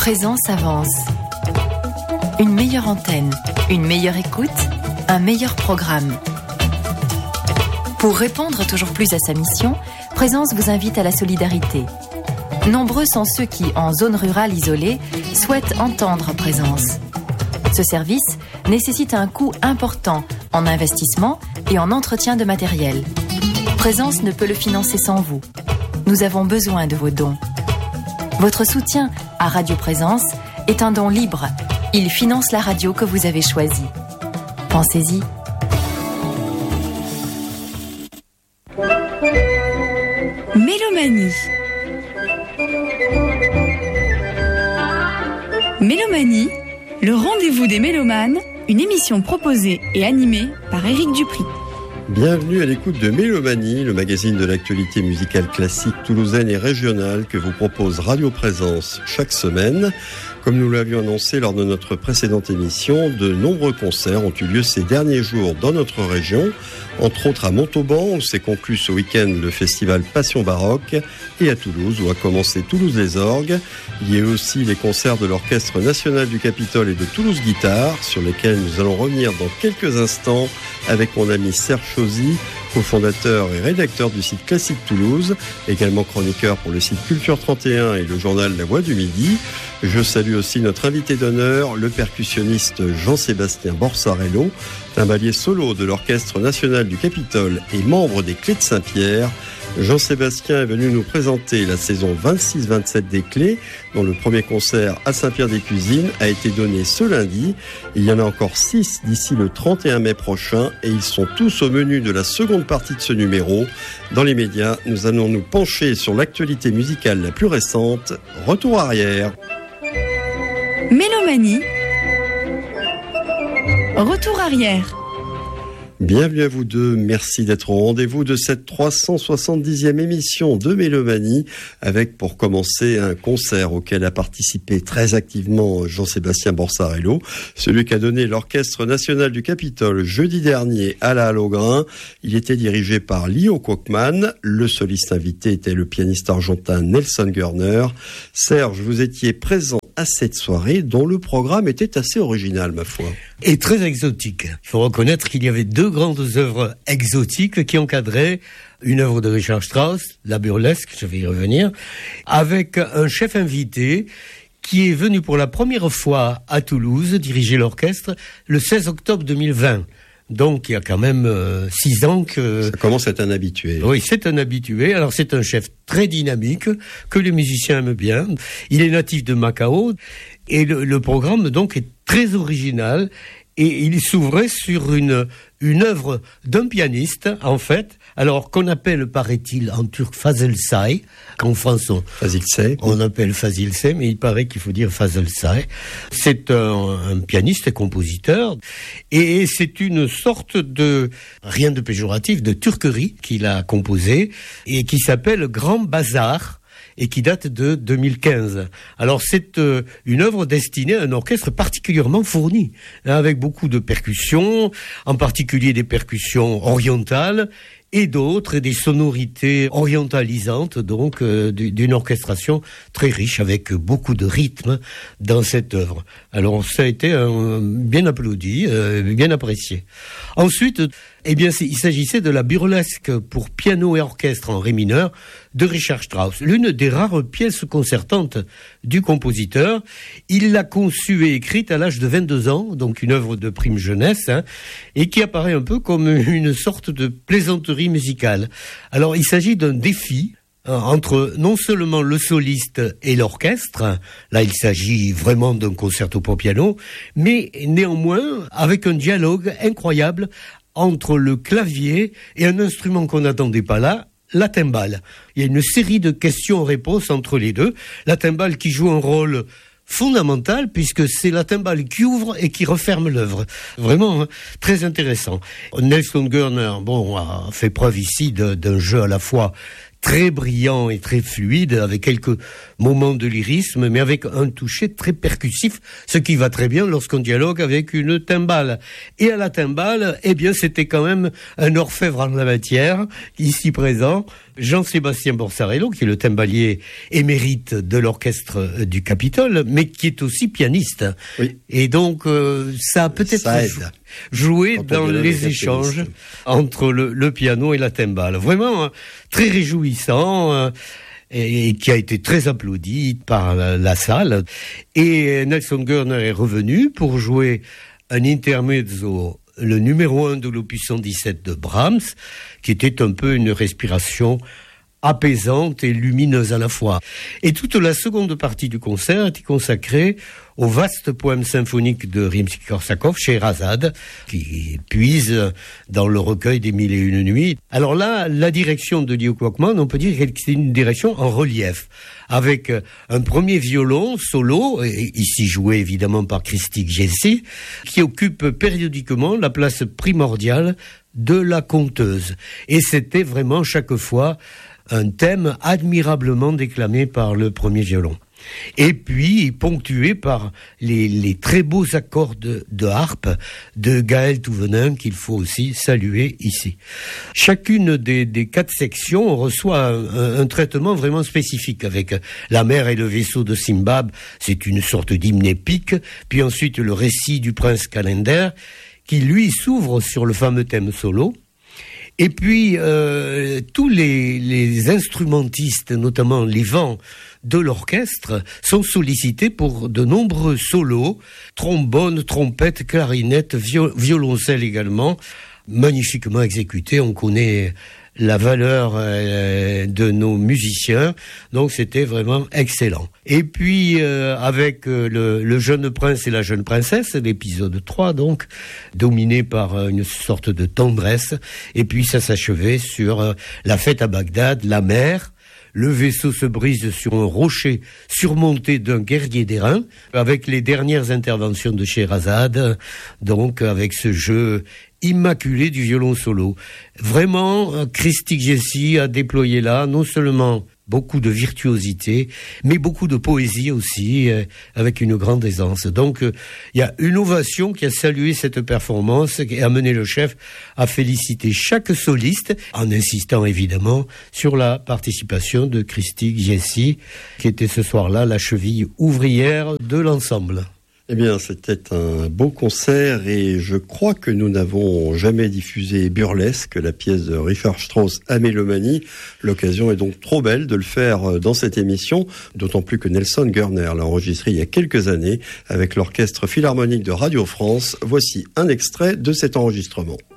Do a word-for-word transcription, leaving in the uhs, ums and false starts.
Présence avance. Une meilleure antenne, une meilleure écoute, un meilleur programme. Pour répondre toujours plus à sa mission, Présence vous invite à la solidarité. Nombreux sont ceux qui, en zone rurale isolée, souhaitent entendre Présence. Ce service nécessite un coût important en investissement et en entretien de matériel. Présence ne peut le financer sans vous. Nous avons besoin de vos dons. Votre soutien à Radio Présence est un don libre. Il finance la radio que vous avez choisie. Pensez-y. Mélomanie. Mélomanie, le rendez-vous des mélomanes, une émission proposée et animée par Éric Dupri. Bienvenue à l'écoute de Mélomanie, le magazine de l'actualité musicale classique toulousaine et régionale que vous propose Radio Présence chaque semaine. Comme nous l'avions annoncé lors de notre précédente émission, de nombreux concerts ont eu lieu ces derniers jours dans notre région, entre autres à Montauban où s'est conclu ce week-end le festival Passion Baroque, et à Toulouse où a commencé Toulouse les Orgues. Il y a eu aussi les concerts de l'Orchestre National du Capitole et de Toulouse Guitare, sur lesquels nous allons revenir dans quelques instants avec mon ami Serge Chauzy, cofondateur et rédacteur du site Classique Toulouse, également chroniqueur pour le site Culture trente et un et le journal La Voix du Midi. Je salue aussi notre invité d'honneur, le percussionniste Jean-Sébastien Borsarello, timbalier solo de l'Orchestre National du Capitole et membre des Clés de Saint-Pierre. Jean-Sébastien est venu nous présenter la saison vingt-six vingt-sept des Clés, dont le premier concert à Saint-Pierre-des-Cuisines a été donné ce lundi. Il y en a encore six d'ici le trente et un mai prochain et ils sont tous au menu de la seconde partie de ce numéro. Dans les médias, nous allons nous pencher sur l'actualité musicale la plus récente. Retour arrière. Mélomanie. Retour arrière. Bienvenue à vous deux, merci d'être au rendez-vous de cette trois cent soixante-dixième émission de Mélomanie, avec pour commencer un concert auquel a participé très activement Jean-Sébastien Borsarello, celui qu'a donné l'Orchestre National du Capitole jeudi dernier à la Halle au Grain. Il était dirigé par Leo Kochman, le soliste invité était le pianiste argentin Nelson Görner. Serge, vous étiez présent à cette soirée dont le programme était assez original, ma foi. Et très exotique. Il faut reconnaître qu'il y avait deux grandes œuvres exotiques qui encadraient une œuvre de Richard Strauss, la burlesque, je vais y revenir, avec un chef invité qui est venu pour la première fois à Toulouse diriger l'orchestre le seize octobre deux mille vingt. Donc, il y a quand même euh, six ans que... Ça commence à être un habitué. Oui, c'est un habitué. Alors, c'est un chef très dynamique, que les musiciens aiment bien. Il est natif de Macao. Et le, le programme, donc, est très original. Et il s'ouvrait sur une, une œuvre d'un pianiste, en fait, alors qu'on appelle, paraît-il, en turc, Fazıl Say, qu'en France, on, Fazıl Say. on appelle Fazıl Say, mais il paraît qu'il faut dire Fazıl Say. C'est un, un pianiste et compositeur, et c'est une sorte de, rien de péjoratif, de turquerie qu'il a composé, et qui s'appelle Grand Bazar, et qui date de deux mille quinze. Alors c'est euh, une œuvre destinée à un orchestre particulièrement fourni, hein, avec beaucoup de percussions, en particulier des percussions orientales, et d'autres, et des sonorités orientalisantes, donc euh, d'une orchestration très riche, avec beaucoup de rythme dans cette œuvre. Alors ça a été un, bien applaudi, euh, bien apprécié. Ensuite, eh bien, il s'agissait de la burlesque pour piano et orchestre en ré mineur de Richard Strauss, l'une des rares pièces concertantes du compositeur. Il l'a conçue et écrite à l'âge de vingt-deux ans, donc une œuvre de prime jeunesse, hein, et qui apparaît un peu comme une sorte de plaisanterie musicale. Alors, il s'agit d'un défi hein, entre non seulement le soliste et l'orchestre, là il s'agit vraiment d'un concerto pour piano, mais néanmoins avec un dialogue incroyable entre le clavier et un instrument qu'on n'attendait pas là, la timbale. Il y a une série de questions-réponses entre les deux. La timbale qui joue un rôle fondamental puisque c'est la timbale qui ouvre et qui referme l'œuvre. Vraiment hein, très intéressant. Nelson Görner, bon, a fait preuve ici de, d'un jeu à la fois très brillant et très fluide, avec quelques moments de lyrisme, mais avec un toucher très percussif, ce qui va très bien lorsqu'on dialogue avec une timbale. Et à la timbale, eh bien, c'était quand même un orfèvre en la matière, ici présent, Jean-Sébastien Borsarello, qui est le timbalier émérite de l'orchestre du Capitole, mais qui est aussi pianiste. Oui. Et donc, euh, ça a peut-être ça aide. joué dans les échanges entre le, le piano et la timbale. Vraiment hein, très réjouissant. Hein, et qui a été très applaudi par la, la salle. Et Nelson Görner est revenu pour jouer un intermezzo, le numéro un de l'opus cent dix-sept de Brahms, qui était un peu une respiration apaisante et lumineuse à la fois. Et toute la seconde partie du concert est consacrée au vaste poème symphonique de Rimsky-Korsakov, Scheherazade, qui puise dans le recueil des Mille et Une Nuits. Alors là, la direction de Leo Quackman, on peut dire que c'est une direction en relief, avec un premier violon solo, ici joué évidemment par Christy Gsesi, qui occupe périodiquement la place primordiale de la conteuse. Et c'était vraiment chaque fois un thème admirablement déclamé par le premier violon. Et puis ponctué par les, les très beaux accords de, de harpe de Gaël Touvenin qu'il faut aussi saluer ici. Chacune des, des quatre sections reçoit un, un, un traitement vraiment spécifique avec la mer et le vaisseau de Simbab, c'est une sorte d'hymne épique, puis ensuite le récit du prince Calender qui lui s'ouvre sur le fameux thème solo. Et puis, euh, tous les, les instrumentistes, notamment les vents de l'orchestre, sont sollicités pour de nombreux solos, trombone, trompette, clarinette, viol- violoncelle également, magnifiquement exécutés. On connaît la valeur euh, de nos musiciens, donc c'était vraiment excellent. Et puis euh, avec euh, le, le jeune prince et la jeune princesse, l'épisode trois donc, dominé par euh, une sorte de tendresse, et puis ça s'achevait sur euh, la fête à Bagdad, la mer. Le vaisseau se brise sur un rocher surmonté d'un guerrier d'airain, avec les dernières interventions de Scheherazade, donc avec ce jeu immaculé du violon solo. Vraiment, Christy Gsesi a déployé là non seulement beaucoup de virtuosité, mais beaucoup de poésie aussi, euh, avec une grande aisance. Donc, il euh, y a une ovation qui a salué cette performance et a amené le chef à féliciter chaque soliste, en insistant évidemment sur la participation de Christy Gsesi, qui était ce soir-là la cheville ouvrière de l'ensemble. Eh bien, c'était un beau concert et je crois que nous n'avons jamais diffusé Burlesque, la pièce de Richard Strauss à Mélomanie. L'occasion est donc trop belle de le faire dans cette émission, d'autant plus que Nelson Görner l'a enregistré il y a quelques années avec l'Orchestre Philharmonique de Radio France. Voici un extrait de cet enregistrement.